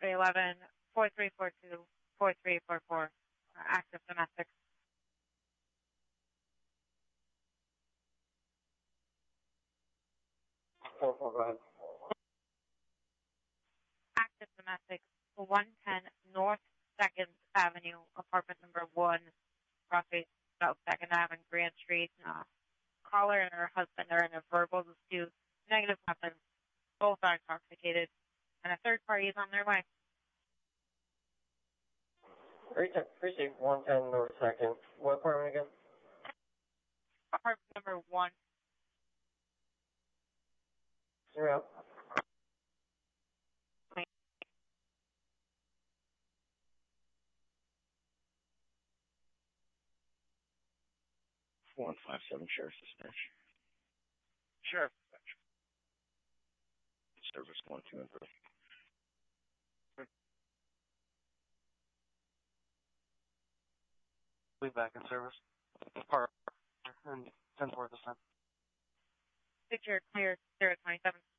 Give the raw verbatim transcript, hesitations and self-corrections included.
three eleven, four three four two, four three four four. Active domestic. four four, go ahead. Active domestic, one ten North second Avenue, apartment number one, Crossway South second Avenue, Grand Street. Uh, caller and her husband are in a verbal dispute. Negative weapons. Both are intoxicated. And a third party is on their way. Precinct one ten North second. What apartment again? Apartment number one. Zero. one five seven Sheriff's Dispatch. Sheriff's Dispatch. Service one, two, and three. Be back in service. Park and ten four this time. Picture clear, zero twenty-seven.